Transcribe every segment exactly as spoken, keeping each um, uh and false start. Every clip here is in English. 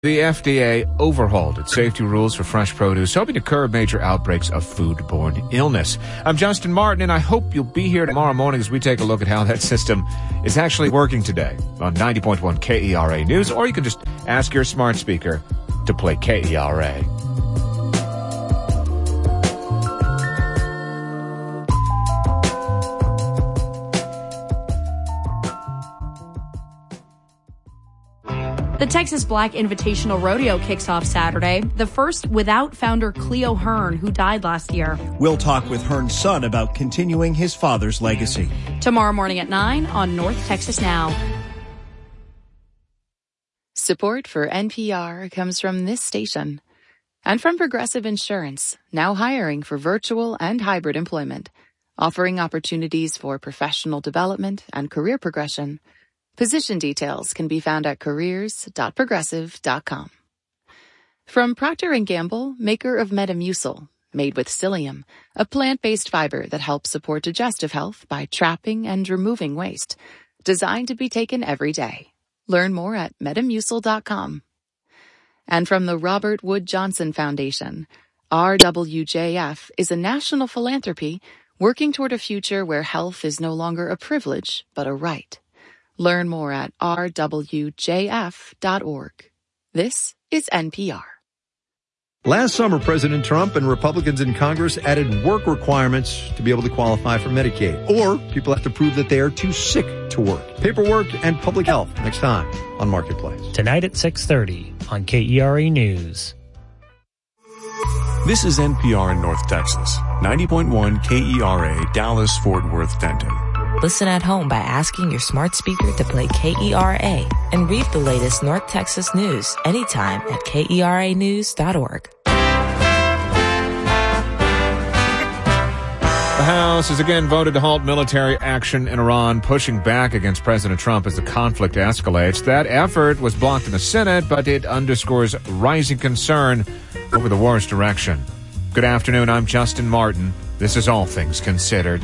The F D A overhauled its safety rules for fresh produce, hoping to curb major outbreaks of foodborne illness. I'm Justin Martin, and I hope you'll be here tomorrow morning as we take a look at how that system is actually working today on ninety point one K E R A News, or you can just ask your smart speaker to play K E R A. The Texas Black Invitational Rodeo kicks off Saturday, the first without founder Cleo Hearn, who died last year. We'll talk with Hearn's son about continuing his father's legacy. Tomorrow morning at nine on North Texas Now. Support for N P R comes from this station and from Progressive Insurance, now hiring for virtual and hybrid employment, offering opportunities for professional development and career progression. Position details can be found at careers dot progressive dot com. From Procter and Gamble, maker of Metamucil, made with psyllium, a plant-based fiber that helps support digestive health by trapping and removing waste, designed to be taken every day. Learn more at metamucil dot com. And from the Robert Wood Johnson Foundation, R W J F is a national philanthropy working toward a future where health is no longer a privilege, but a right. Learn more at r w j f dot org. This is N P R. Last summer, President Trump and Republicans in Congress added work requirements to be able to qualify for Medicaid. Or people have to prove that they are too sick to work. Paperwork and public health next time on Marketplace. Tonight at six thirty on K E R A News. This is N P R in North Texas. ninety point one K E R A, Dallas, Fort Worth, Denton. Listen at home by asking your smart speaker to play K E R A and read the latest North Texas news anytime at K E R A news dot org. The House has again voted to halt military action in Iran, pushing back against President Trump as the conflict escalates. That effort was blocked in the Senate, but it underscores rising concern over the war's direction. Good afternoon, I'm Justin Martin. This is All Things Considered.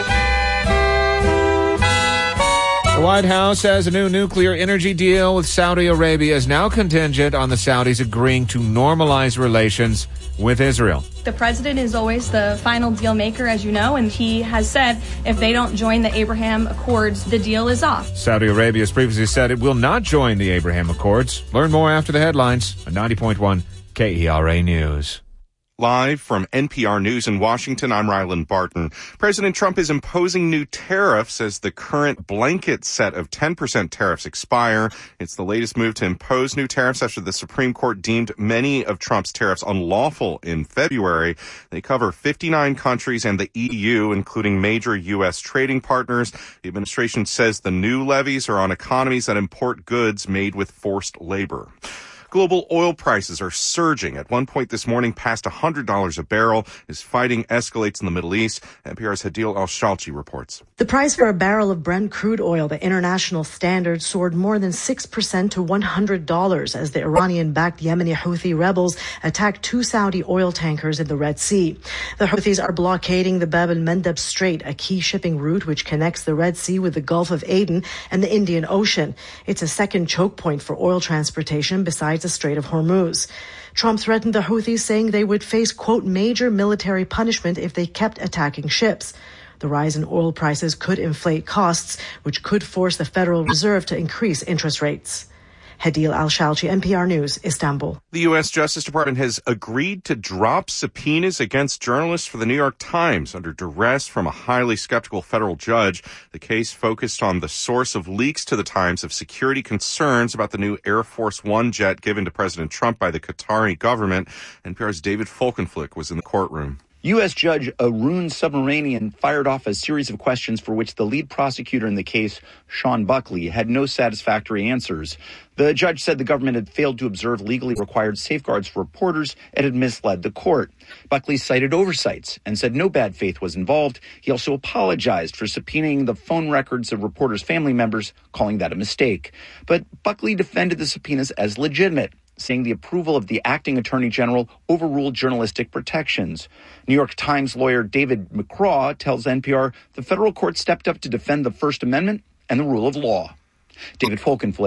The White House says a new nuclear energy deal with Saudi Arabia is now contingent on the Saudis agreeing to normalize relations with Israel. The president is always the final deal maker, as you know, and he has said if they don't join the Abraham Accords, the deal is off. Saudi Arabia has previously said it will not join the Abraham Accords. Learn more after the headlines on ninety point one K E R A News. Live from N P R News in Washington, I'm Ryland Barton. President Trump is imposing new tariffs as the current blanket set of ten percent tariffs expire. It's the latest move to impose new tariffs after the Supreme Court deemed many of Trump's tariffs unlawful in February. They cover fifty-nine countries and the E U, including major U S trading partners. The administration says the new levies are on economies that import goods made with forced labor. Global oil prices are surging. At one point this morning, past one hundred dollars a barrel as fighting escalates in the Middle East. N P R's Hadil Al-Shalchi reports. The price for a barrel of Brent crude oil, the international standard, soared more than six percent to one hundred dollars as the Iranian-backed Yemeni Houthi rebels attacked two Saudi oil tankers in the Red Sea. The Houthis are blockading the Bab el-Mandeb Strait, a key shipping route which connects the Red Sea with the Gulf of Aden and the Indian Ocean. It's a second choke point for oil transportation besides the Strait of Hormuz. Trump threatened the Houthis, saying they would face, quote, major military punishment if they kept attacking ships. The rise in oil prices could inflate costs, which could force the Federal Reserve to increase interest rates. Hadil Al-Shalchi, N P R News, Istanbul. The U S Justice Department has agreed to drop subpoenas against journalists for the New York Times under duress from a highly skeptical federal judge. The case focused on the source of leaks to the Times of security concerns about the new Air Force One jet given to President Trump by the Qatari government. N P R's David Folkenflik was in the courtroom. U S Judge Arun Subramanian fired off a series of questions for which the lead prosecutor in the case, Sean Buckley, had no satisfactory answers. The judge said the government had failed to observe legally required safeguards for reporters and had misled the court. Buckley cited oversights and said no bad faith was involved. He also apologized for subpoenaing the phone records of reporters' family members, calling that a mistake. But Buckley defended the subpoenas as legitimate, saying the approval of the acting attorney general overruled journalistic protections. New York Times lawyer David McCraw tells N P R the federal court stepped up to defend the First Amendment and the rule of law. David Folkenflik,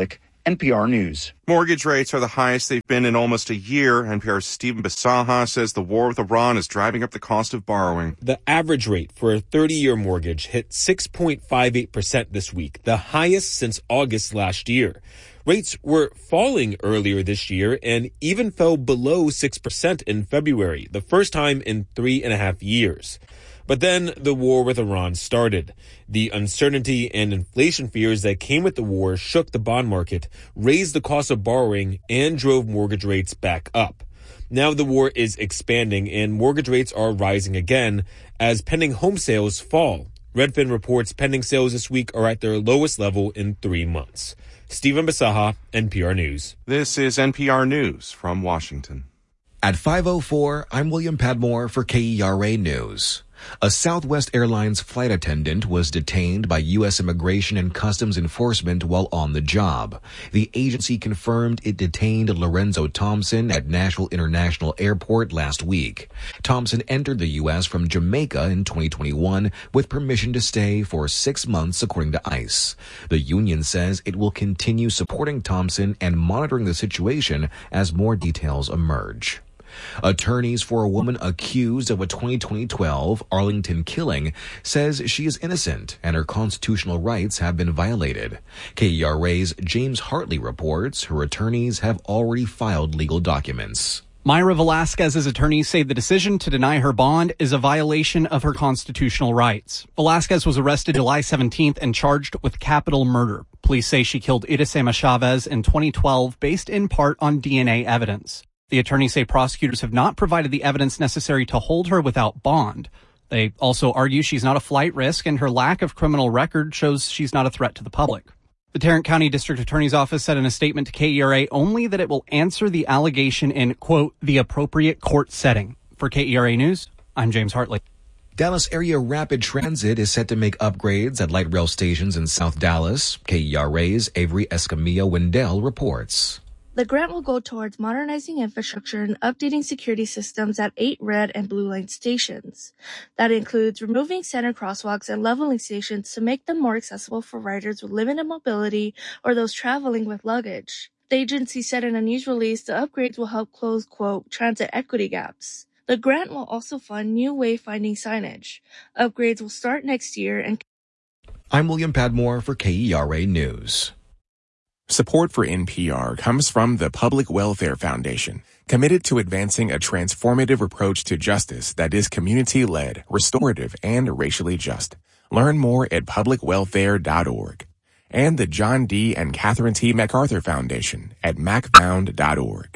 N P R News. Mortgage rates are the highest they've been in almost a year. N P R's Stephen Bisaha says the war with Iran is driving up the cost of borrowing. The average rate for a thirty-year mortgage hit six point five eight percent this week, the highest since August last year. Rates were falling earlier this year and even fell below six percent in February, the first time in three and a half years. But then the war with Iran started. The uncertainty and inflation fears that came with the war shook the bond market, raised the cost of borrowing, and drove mortgage rates back up. Now the war is expanding and mortgage rates are rising again as pending home sales fall. Redfin reports pending sales this week are at their lowest level in three months. Stephen Bisaha, N P R News. This is N P R News from Washington. At five oh four, I'm William Padmore for K E R A News. A Southwest Airlines flight attendant was detained by U S Immigration and Customs Enforcement while on the job. The agency confirmed it detained Lorenzo Thompson at Nashville International Airport last week. Thompson entered the U S from Jamaica in twenty twenty-one with permission to stay for six months, according to ICE. The union says it will continue supporting Thompson and monitoring the situation as more details emerge. Attorneys for a woman accused of a twenty twelve Arlington killing says she is innocent and her constitutional rights have been violated. K E R A's James Hartley reports her attorneys have already filed legal documents. Mayra Velasquez's attorneys say the decision to deny her bond is a violation of her constitutional rights. Velasquez was arrested July seventeenth and charged with capital murder. Police say she killed Iracema Chavez in twenty twelve based in part on D N A evidence. The attorneys say prosecutors have not provided the evidence necessary to hold her without bond. They also argue she's not a flight risk and her lack of criminal record shows she's not a threat to the public. The Tarrant County District Attorney's Office said in a statement to K E R A only that it will answer the allegation in, quote, the appropriate court setting. For K E R A News, I'm James Hartley. Dallas Area Rapid Transit is set to make upgrades at light rail stations in South Dallas. K E R A's Avery Escamilla-Wendell reports. The grant will go towards modernizing infrastructure and updating security systems at eight red and blue line stations. That includes removing center crosswalks and leveling stations to make them more accessible for riders with limited mobility or those traveling with luggage. The agency said in a news release the upgrades will help close, quote, transit equity gaps. The grant will also fund new wayfinding signage. Upgrades will start next year. And I'm William Padmore for K E R A News. Support for N P R comes from the Public Welfare Foundation, committed to advancing a transformative approach to justice that is community-led, restorative, and racially just. Learn more at public welfare dot org. And the John D. and Catherine T. MacArthur Foundation at mac found dot org.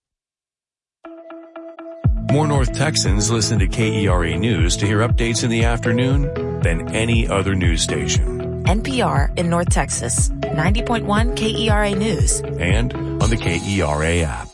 More North Texans listen to K E R A News to hear updates in the afternoon than any other news station. N P R in North Texas, ninety point one K E R A News. And on the K E R A app.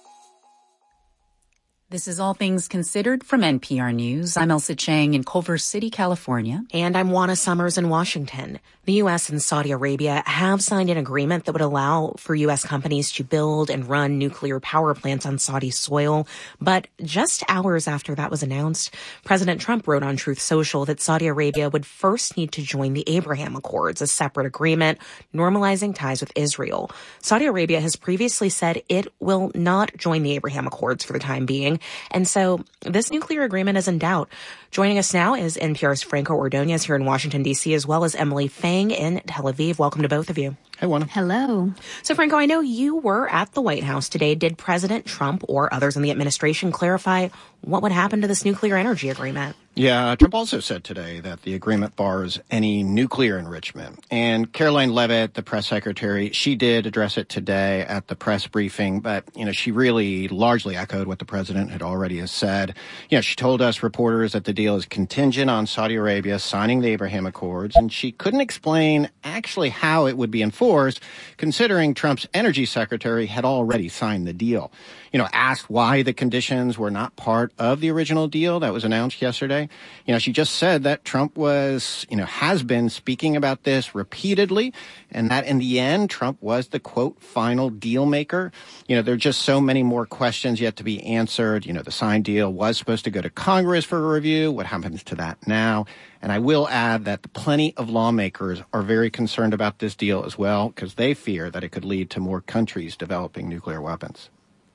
This is All Things Considered from N P R News. I'm Elsa Chang in Culver City, California. And I'm Juana Summers in Washington. The U S and Saudi Arabia have signed an agreement that would allow for U S companies to build and run nuclear power plants on Saudi soil. But just hours after that was announced, President Trump wrote on Truth Social that Saudi Arabia would first need to join the Abraham Accords, a separate agreement normalizing ties with Israel. Saudi Arabia has previously said it will not join the Abraham Accords for the time being. And so this nuclear agreement is in doubt. Joining us now is N P R's Franco Ordonez here in Washington, D C, as well as Emily Fang in Tel Aviv. Welcome to both of you. Hey, Juana. Hello. So, Franco, I know you were at the White House today. Did President Trump or others in the administration clarify what would happen to this nuclear energy agreement? Yeah, Trump also said today that the agreement bars any nuclear enrichment. And Caroline Leavitt, the press secretary, she did address it today at the press briefing, but, you know, she really largely echoed what the president had already has said. You know, she told us reporters that the deal is contingent on Saudi Arabia signing the Abraham Accords, and she couldn't explain actually how it would be enforced, considering Trump's energy secretary had already signed the deal. You know, asked why the conditions were not part of the original deal that was announced yesterday, yesterday. You know, she just said that Trump was, you know, has been speaking about this repeatedly, and that in the end, Trump was the, quote, final deal maker. You know, there are just so many more questions yet to be answered. You know, the signed deal was supposed to go to Congress for a review. What happens to that now? And I will add that plenty of lawmakers are very concerned about this deal as well, because they fear that it could lead to more countries developing nuclear weapons.